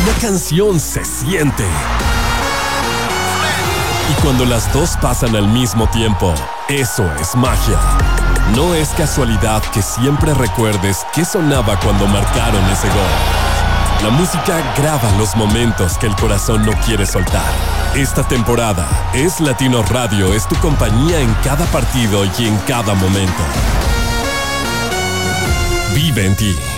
Una canción se siente. Y cuando las dos pasan al mismo tiempo, eso es magia. No es casualidad que siempre recuerdes qué sonaba cuando marcaron ese gol. La música graba los momentos que el corazón no quiere soltar. Esta temporada, Es Latino Radio es tu compañía en cada partido y en cada momento. Vive en ti.